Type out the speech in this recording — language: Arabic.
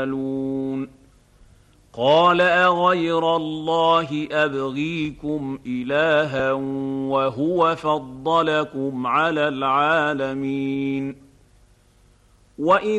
قال أغير الله أبغيكم إلها وهو فضلكم على العالمين